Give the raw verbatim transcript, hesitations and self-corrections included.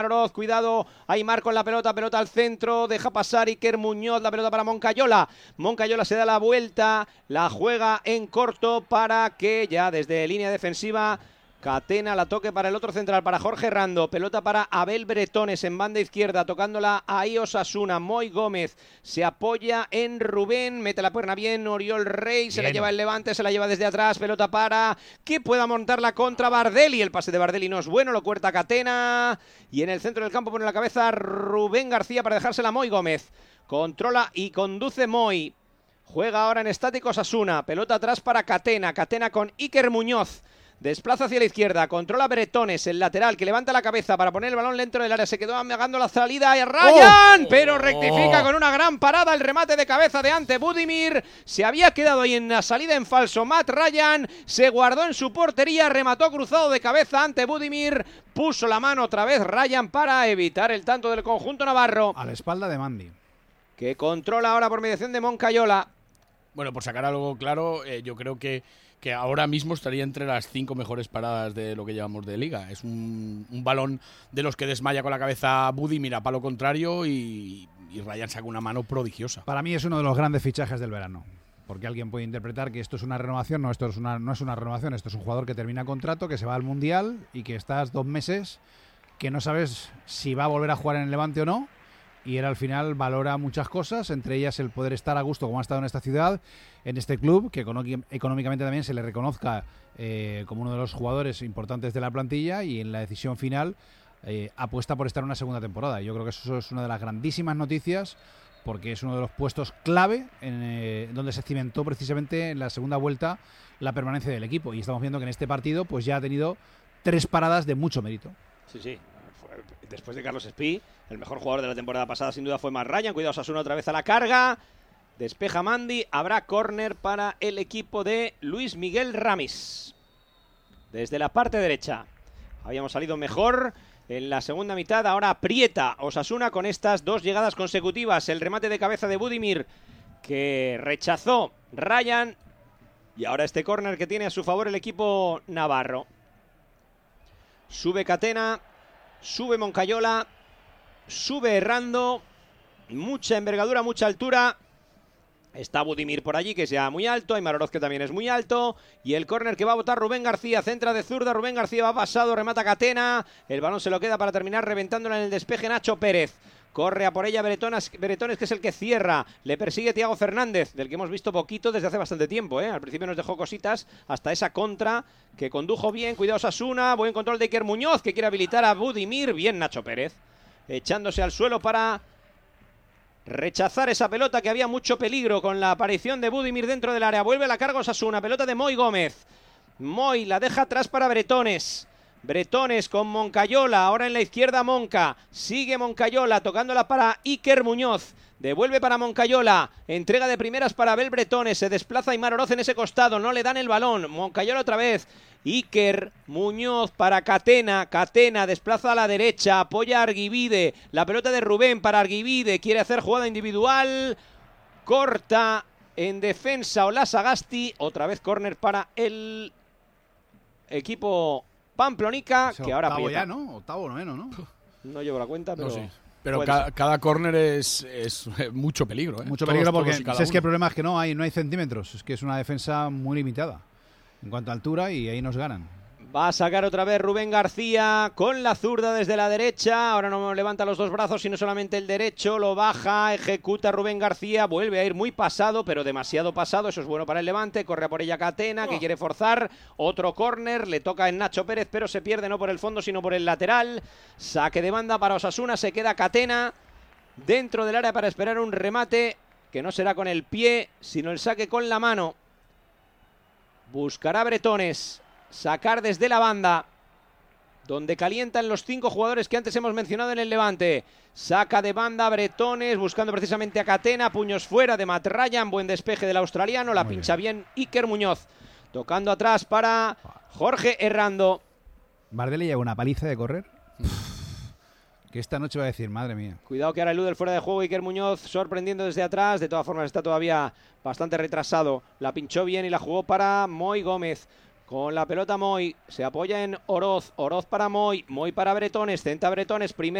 Oroz, cuidado, Aymar con la pelota, pelota al centro, deja pasar Iker Muñoz, la pelota para Moncayola, Moncayola se da la vuelta, la juega en corto para que ya desde línea defensiva Catena la toque para el otro central, para Jorge Rando, pelota para Abel Bretones en banda izquierda, tocándola ahí Osasuna, Moy Gómez se apoya en Rubén, mete la pierna bien, Oriol Rey, se bien. La lleva el Levante, se la lleva desde atrás, pelota para que pueda montar la contra Bardelli, el pase de Bardelli no es bueno, lo cuerta Catena, y en el centro del campo pone la cabeza Rubén García para dejársela a Moy Gómez, controla y conduce Moy, juega ahora en estático Osasuna, pelota atrás para Catena, Catena con Iker Muñoz, desplaza hacia la izquierda, controla Bretones, el lateral, que levanta la cabeza para poner el balón dentro del área. Se quedó amagando la salida y Ryan, oh, pero rectifica oh. con una gran parada el remate de cabeza de Ante Budimir. Se había quedado ahí en la salida en falso Matt Ryan, se guardó en su portería, remató cruzado de cabeza Ante Budimir. Puso la mano otra vez Ryan para evitar el tanto del conjunto navarro. A la espalda de Mandy. Que controla ahora por mediación de Moncayola. Bueno, por sacar algo claro, eh, yo creo que que ahora mismo estaría entre las cinco mejores paradas de lo que llevamos de Liga. Es un, un balón de los que desmaya con la cabeza Budimir a palo contrario y, y Ryan saca una mano prodigiosa. Para mí es uno de los grandes fichajes del verano, porque alguien puede interpretar que esto es una renovación. No, esto es una, no es una renovación, esto es un jugador que termina contrato, que se va al Mundial y que estás dos meses que no sabes si va a volver a jugar en el Levante o no. Y él al final valora muchas cosas, entre ellas el poder estar a gusto como ha estado en esta ciudad, en este club, que económicamente también se le reconozca eh, como uno de los jugadores importantes de la plantilla, y en la decisión final eh, apuesta por estar una segunda temporada. Yo creo que eso es una de las grandísimas noticias, porque es uno de los puestos clave en eh, donde se cimentó precisamente en la segunda vuelta la permanencia del equipo, y estamos viendo que en este partido pues ya ha tenido tres paradas de mucho mérito. Sí, sí. Después de Carlos Espí, el mejor jugador de la temporada pasada sin duda fue Matt Ryan. Cuidado, Osasuna otra vez a la carga. Despeja Mandy. Habrá córner para el equipo de Luis Miguel Ramis. Desde la parte derecha. Habíamos salido mejor en la segunda mitad. Ahora aprieta Osasuna con estas dos llegadas consecutivas. El remate de cabeza de Budimir, que rechazó Ryan. Y ahora este córner que tiene a su favor el equipo navarro. Sube Catena. Sube Moncayola, sube Errando, mucha envergadura, mucha altura. Está Budimir por allí, que sea muy alto, Aymar Oroz, que también es muy alto. Y el córner que va a botar Rubén García, centra de zurda, Rubén García va pasado, remata Catena. El balón se lo queda para terminar reventándola en el despeje Nacho Pérez. Corre a por ella Bretones, Bretones, que es el que cierra. Le persigue Thiago Fernández, del que hemos visto poquito desde hace bastante tiempo, ¿eh? Al principio nos dejó cositas hasta esa contra que condujo bien. Cuidado Osasuna, buen control de Iker Muñoz, que quiere habilitar a Budimir. Bien Nacho Pérez, echándose al suelo para rechazar esa pelota, que había mucho peligro con la aparición de Budimir dentro del área. Vuelve a la carga Osasuna, pelota de Moy Gómez. Moy la deja atrás para Bretones. Bretones con Moncayola, ahora en la izquierda Monca, sigue Moncayola tocándola para Iker Muñoz, devuelve para Moncayola, entrega de primeras para Abel Bretones, se desplaza Aymar Oroz en ese costado, no le dan el balón, Moncayola otra vez, Iker Muñoz para Catena, Catena desplaza a la derecha, apoya a Arguibide, la pelota de Rubén para Arguibide, quiere hacer jugada individual, corta en defensa Olasagasti, otra vez córner para el equipo Pamplonica, que ahora octavo aprieta. ya, ¿no? Octavo, noveno, ¿no? No llevo la cuenta, pero... No, sí. Pero ca cada córner es, es mucho peligro, ¿eh? Mucho todos, peligro porque todos si es que el problema es que no hay, no hay centímetros. Es que es una defensa muy limitada en cuanto a altura, y ahí nos ganan. Va a sacar otra vez Rubén García con la zurda desde la derecha. Ahora no levanta los dos brazos, sino solamente el derecho. Lo baja, ejecuta Rubén García. Vuelve a ir muy pasado, pero demasiado pasado. Eso es bueno para el Levante. Corre a por ella Catena, que quiere forzar. Otro córner. Le toca en Nacho Pérez, pero se pierde no por el fondo, sino por el lateral. Saque de banda para Osasuna. Se queda Catena dentro del área para esperar un remate, que no será con el pie, sino el saque con la mano. Buscará Bretones sacar desde la banda, donde calientan los cinco jugadores que antes hemos mencionado en el Levante. Saca de banda Bretones, buscando precisamente a Catena, puños fuera de Matt Ryan, buen despeje del australiano, la Muy pincha bien. bien Iker Muñoz, tocando atrás para Jorge Errando. Bardelli lleva una paliza de correr, que esta noche va a decir, madre mía. Cuidado que ahora elude el fuera de juego Iker Muñoz, sorprendiendo desde atrás, de todas formas está todavía bastante retrasado. La pinchó bien y la jugó para Moy Gómez. Con la pelota Moy, se apoya en Oroz, Oroz para Moy, Moy para Bretones, centra Bretones, primer